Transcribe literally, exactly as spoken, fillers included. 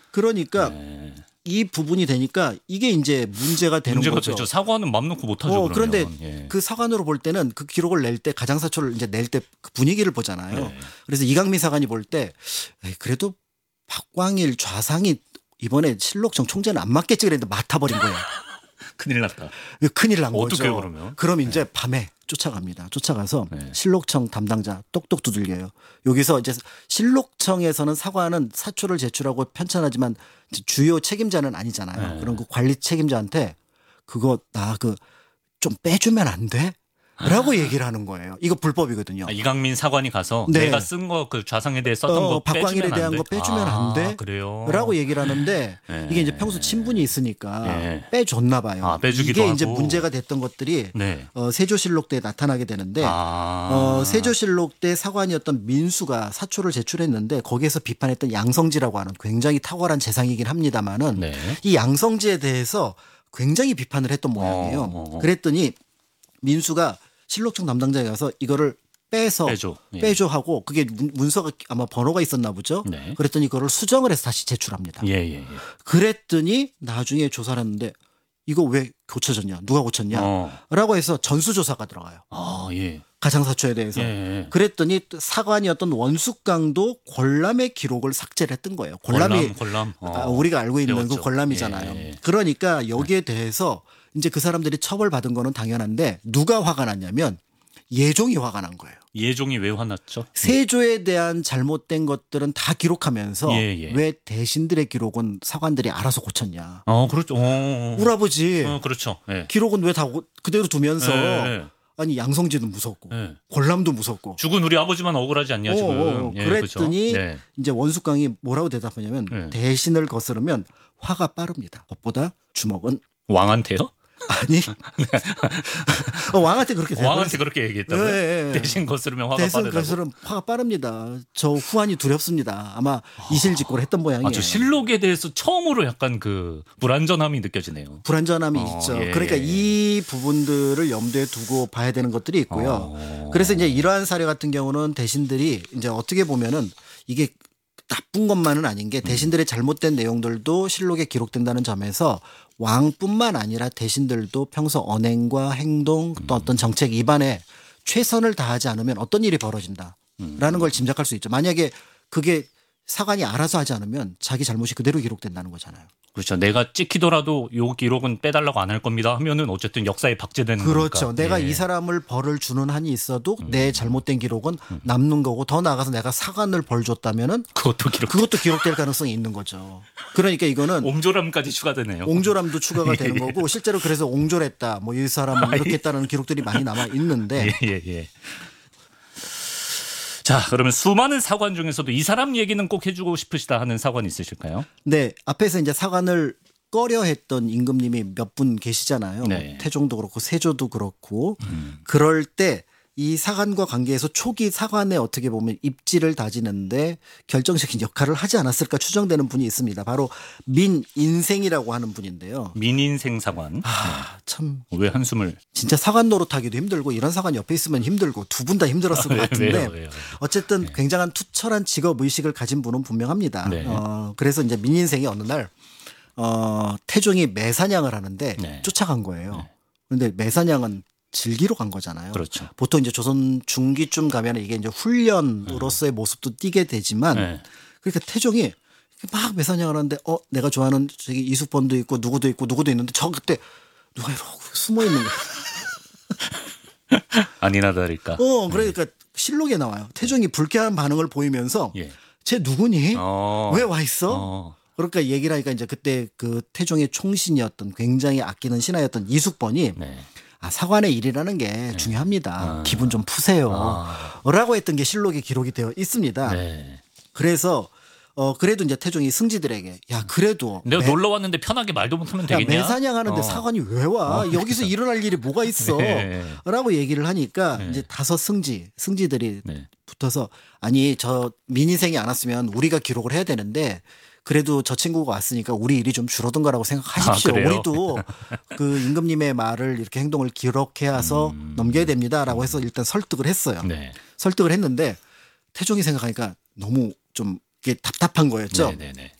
그러니까 네. 이 부분이 되니까 이게 이제 문제가 되는 문제가 거죠. 되죠. 사과는 맘 놓고 못 하죠. 어, 그런데 예. 그 사관으로 볼 때는 그 기록을 낼 때 가장사초를 이제 낼 때 그 분위기를 보잖아요. 네. 그래서 이강민 사관이 볼 때 그래도 박광일 좌상이 이번에 실록청 총재는 안 맡겠지 그랬는데 맡아버린 거예요. 큰일 났다. 큰일 난 어떡해요, 거죠. 그러면? 그럼 이제 네. 밤에 쫓아갑니다. 쫓아가서 네. 실록청 담당자 똑똑 두들겨요. 여기서 이제 실록청에서는 사관은 사초를 제출하고 편찬하지만 주요 책임자는 아니잖아요. 네. 그럼 그 관리 책임자한테 그거 나 그 좀 빼주면 안 돼? 라고 얘기를 하는 거예요. 이거 불법이거든요. 아, 이강민 사관이 가서 네. 내가 쓴 거 그 좌상에 대해 썼던 어, 거 박광일에 빼주면 대한 안 돼? 거 빼주면 아, 안 돼? 그래요. 라고 얘기를 하는데 네. 이게 이제 평소 친분이 있으니까 네. 빼줬나 봐요. 아, 빼주기도 이게 이제 하고. 문제가 됐던 것들이 네. 어, 세조실록대에 나타나게 되는데 아. 어, 세조실록 때 사관이었던 민수가 사초를 제출했는데 거기에서 비판했던 양성지라고 하는 굉장히 탁월한 재상이긴 합니다만은 네. 이 양성지에 대해서 굉장히 비판을 했던 모양이에요. 어, 어. 그랬더니 민수가 실록청 담당자에 가서 이거를 빼서 빼줘. 예. 빼줘 하고 그게 문- 문서가 아마 번호가 있었나 보죠. 네. 그랬더니 그거를 수정을 해서 다시 제출합니다. 예, 예, 예. 그랬더니 나중에 조사를 했는데 이거 왜 고쳐졌냐? 누가 고쳤냐? 어. 라고 해서 전수조사가 들어가요. 아, 예. 가장사초에 대해서. 예, 예. 그랬더니 또 사관이었던 원숙강도 권람의 기록을 삭제를 했던 거예요. 권람이 권람. 권람. 어. 아, 우리가 알고 있는 그 배웠죠. 권람이잖아요. 예, 예. 그러니까 여기에 대해서 이제 그 사람들이 처벌받은 거는 당연한데 누가 화가 났냐면 예종이 화가 난 거예요. 예종이 왜 화났죠? 세조에 대한 잘못된 것들은 다 기록하면서 예, 예. 왜 대신들의 기록은 사관들이 알아서 고쳤냐. 어, 그렇죠. 어, 우리 아버지 어, 그렇죠. 예. 기록은 왜 다 그대로 두면서 예, 예. 아니 양성지도 무섭고 예. 권람도 무섭고 죽은 우리 아버지만 억울하지 않냐 지금. 어, 어, 예, 그랬더니 그렇죠? 네. 이제 원숙강이 뭐라고 대답하냐면 네. 대신을 거스르면 화가 빠릅니다. 법보다 주먹은 왕한테요? 아니 어, 왕한테 그렇게 왕한테 그렇게 얘기했다고요? 예, 예, 예. 대신 거스르면 화가 대신 빠르다고? 거스르면 화가 빠릅니다. 저 후환이 두렵습니다. 아마 이실직고를 했던 모양이에요. 아, 저 실록에 대해서 처음으로 약간 그 불안전함이 느껴지네요. 불안전함이 어, 있죠. 예. 그러니까 이 부분들을 염두에 두고 봐야 되는 것들이 있고요. 어. 그래서 이제 이러한 사례 같은 경우는 대신들이 이제 어떻게 보면은 이게 나쁜 것만은 아닌 게 대신들의 잘못된 내용들도 실록에 기록된다는 점에서 왕뿐만 아니라 대신들도 평소 언행과 행동 또 어떤 정책 위반에 최선을 다하지 않으면 어떤 일이 벌어진다라는 걸 짐작할 수 있죠. 만약에 그게 사관이 알아서 하지 않으면 자기 잘못이 그대로 기록된다는 거잖아요. 그렇죠. 내가 찍히더라도 요 기록은 빼달라고 안 할 겁니다 하면은 어쨌든 역사에 박제되는 그렇죠. 거니까. 내가 예. 이 사람을 벌을 주는 한이 있어도 내 잘못된 기록은 남는 거고 더 나아가서 내가 사관을 벌 줬다면은 그것도 기록. 그것도 기록될 가능성이 있는 거죠. 그러니까 이거는 옹졸함까지 추가되네요. 옹졸함도 추가가 되는 예. 거고 실제로 그래서 옹졸했다 뭐 이 사람은 이렇게 했다는 기록들이 많이 남아 있는데 예, 예, 예. 자, 그러면 수많은 사관 중에서도 이 사람 얘기는 꼭 해주고 싶으시다 하는 사관 있으실까요? 네 앞에서 이제 사관을 꺼려했던 임금님이 몇 분 계시잖아요. 네. 뭐 태종도 그렇고 세조도 그렇고 그럴 때 이 사관과 관계에서 초기 사관에 어떻게 보면 입지를 다지는데 결정적인 역할을 하지 않았을까 추정되는 분이 있습니다. 바로 민인생이라고 하는 분인데요. 민인생 사관. 아, 참 왜 한숨을? 진짜 사관 노릇하기도 힘들고 이런 사관 옆에 있으면 힘들고 두 분 다 힘들었을 것 같은데 왜요, 왜요? 어쨌든 굉장한 투철한 직업 의식을 가진 분은 분명합니다. 네. 어, 그래서 이제 민인생이 어느 날 어, 태종이 매사냥을 하는데 네. 쫓아간 거예요. 그런데 매사냥은 즐기러 간 거잖아요. 그렇죠. 보통 이제 조선 중기쯤 가면 이게 이제 훈련으로서의 모습도 띠게 되지만 네. 그러니까 태종이 막 매사냥을 하는데 어 내가 좋아하는 저기 이숙번도 있고 누구도 있고 누구도 있는데 저 그때 누가 이러고 숨어 있는 거야. 아니나 다를까. 어 그러니까 실록에 나와요. 태종이 불쾌한 반응을 보이면서 예. 쟤 누구니? 어. 왜 와 있어? 어. 그러니까 얘기를 하니까 이제 그때 그 태종의 총신이었던 굉장히 아끼는 신하였던 이숙번이 네. 아, 사관의 일이라는 게 중요합니다. 아. 기분 좀 푸세요. 아. 라고 했던 게 실록에 기록이 되어 있습니다. 네. 그래서 어 그래도 이제 태종이 승지들에게 야 그래도 내가 매- 놀러 왔는데 편하게 말도 못하면 야, 되겠냐? 매사냥하는데 어. 사관이 왜 와? 어, 여기서 일어날 일이 뭐가 있어? 네. 라고 얘기를 하니까 네. 이제 다섯 승지, 승지들이 네. 붙어서 아니 저 민인생이 안 왔으면 우리가 기록을 해야 되는데 그래도 저 친구가 왔으니까 우리 일이 좀 줄어든가라고 생각하십시오. 아, 그래요? 우리도 그 임금님의 말을 이렇게 행동을 기록해서 음. 넘겨야 됩니다라고 해서 일단 설득을 했어요. 네. 설득을 했는데 태종이 생각하니까 너무 좀 이게 답답한 거였죠. 네네네.